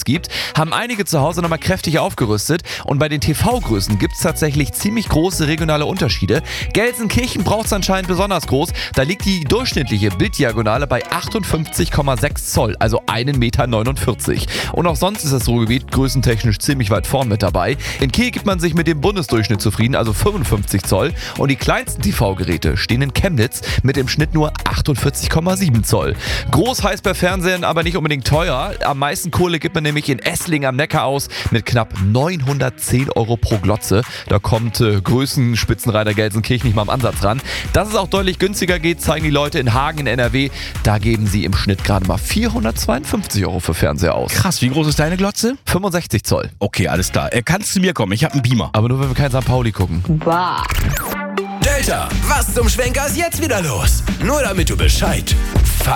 gibt, haben einige zu Hause nochmal kräftig aufgerüstet und bei den TV-Größen gibt es tatsächlich ziemlich große regionale Unterschiede. Gelsenkirchen braucht es anscheinend besonders groß, da liegt die durchschnittliche Bilddiagonale bei 58,6 Zoll, also 1,49 Meter. Und auch sonst ist das Ruhrgebiet größentechnisch ziemlich weit vorn mit dabei. In Kiel gibt man sich mit dem Bundesdurchschnitt zufrieden, also 55 Zoll. Und die kleinsten TV-Geräte stehen in Chemnitz mit im Schnitt nur 48,7 Zoll. Groß heißt bei Fernsehen aber nicht unbedingt teuer. Am meisten Kohle gibt man nämlich in Esslingen am Neckar aus mit knapp 910 Euro pro Glotze. Da kommt Größenspitzenreiter Gelsenkirchen nicht mal am Ansatz ran. Dass es auch deutlich günstiger geht, zeigen die Leute in Hagen in NRW. Da geben sie im Schnitt gerade mal 452 Euro für Fernseher aus. Krass, wie groß ist deine Glotze? 65 Zoll. Okay, alles klar. Kannst zu mir kommen, ich habe einen Beamer. Aber nur, wenn wir kein St. Pauli gucken. Bah. Delta, was zum Schwenker ist jetzt wieder los? Nur damit du Bescheid